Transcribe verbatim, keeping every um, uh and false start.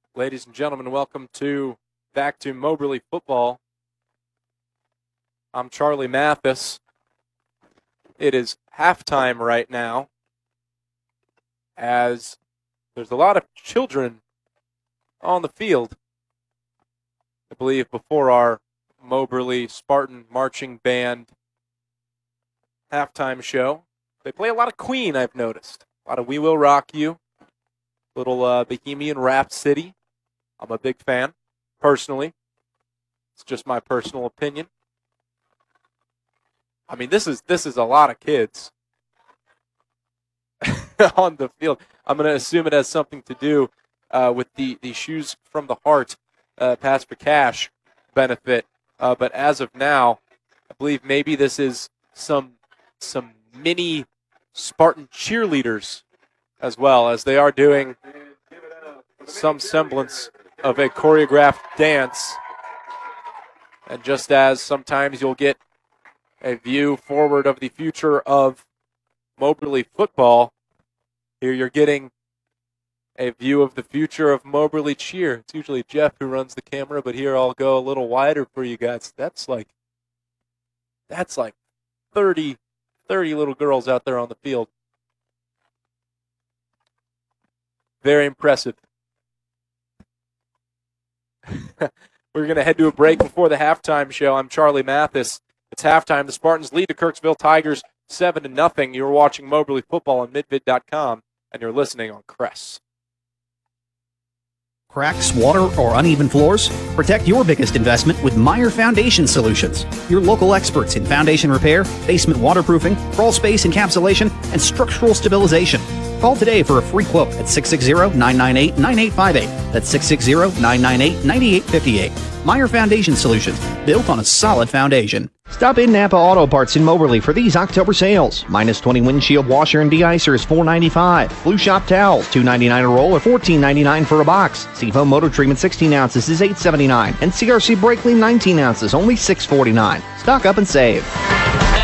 Ladies and gentlemen, welcome to back to Moberly football. I'm Charlie Mathis. It is halftime right now, as there's a lot of children on the field. I believe before our Moberly Spartan Marching Band halftime show, they play a lot of Queen, I've noticed. A lot of We Will Rock You, little uh, Bohemian Rhapsody. I'm a big fan, personally. It's just my personal opinion. I mean, this is this is a lot of kids on the field. I'm going to assume it has something to do uh, with the, the Shoes from the Heart uh, Pass for Cash benefit. Uh, but as of now, I believe maybe this is some some mini Spartan cheerleaders as well, as they are doing some semblance of a choreographed dance. And just as sometimes you'll get a view forward of the future of Moberly football, here you're getting a view of the future of Moberly cheer. It's usually Jeff who runs the camera, but here I'll go a little wider for you guys. That's like, that's like thirty, thirty little girls out there on the field. Very impressive. We're going to head to a break before the halftime show. I'm Charlie Mathis. It's halftime. The Spartans lead the Kirksville Tigers seven to nothing. You're watching Moberly football on midvid dot com, and you're listening on Cress. Cracks, water, or uneven floors? Protect your biggest investment with Meyer Foundation Solutions. Your local experts in foundation repair, basement waterproofing, crawl space encapsulation, and structural stabilization. Call today for a free quote at six six zero, nine nine eight, nine eight five eight. That's six six zero, nine nine eight, nine eight five eight. Meyer Foundation Solutions, built on a solid foundation. Stop in Napa Auto Parts in Moberly for these October sales. Minus twenty windshield washer and de-icer is four ninety-five. Blue Shop towels, two ninety-nine a roll or fourteen ninety-nine for a box. Seafoam motor treatment sixteen ounces is eight seventy-nine. And C R C brake clean nineteen ounces, only six forty-nine. Stock up and save.